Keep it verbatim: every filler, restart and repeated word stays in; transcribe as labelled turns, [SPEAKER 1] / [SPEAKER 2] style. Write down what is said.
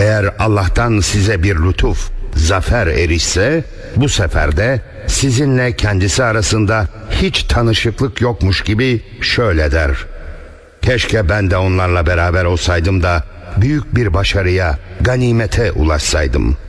[SPEAKER 1] Eğer Allah'tan size bir lütuf, zafer erişse, bu sefer de sizinle kendisi arasında hiç tanışıklık yokmuş gibi şöyle der: keşke ben de onlarla beraber olsaydım da büyük bir başarıya, ganimete ulaşsaydım.